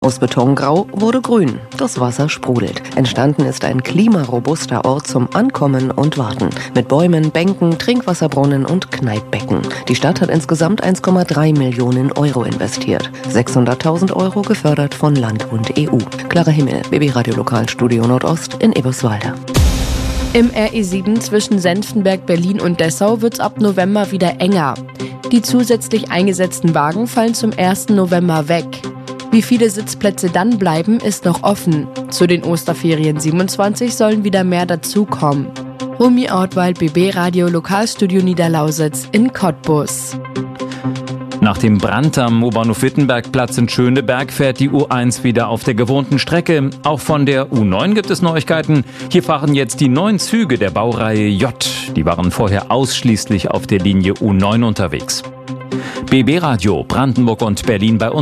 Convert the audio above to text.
Aus Betongrau wurde grün. Das Wasser sprudelt. Entstanden ist ein klimarobuster Ort zum Ankommen und Warten. Mit Bäumen, Bänken, Trinkwasserbrunnen und Kneippbecken. Die Stadt hat insgesamt 1,3 Millionen Euro investiert. 600.000 Euro gefördert von Land und EU. Clara Himmel, BB Radio Lokalstudio Nordost in Eberswalde. Im RE7 zwischen Senftenberg, Berlin und Dessau wird es ab November wieder enger. Die zusätzlich eingesetzten Wagen fallen zum 1. November weg. Wie viele Sitzplätze dann bleiben, ist noch offen. Zu den Osterferien 27 sollen wieder mehr dazukommen. Romy Ortwald, BB Radio Lokalstudio Niederlausitz in Cottbus. Nach dem Brand am U-Bahnhof Wittenbergplatz in Schöneberg fährt die U1 wieder auf der gewohnten Strecke. Auch von der U9 gibt es Neuigkeiten. Hier fahren jetzt die 9 Züge der Baureihe J. Die waren vorher ausschließlich auf der Linie U9 unterwegs. BB Radio Brandenburg und Berlin bei uns.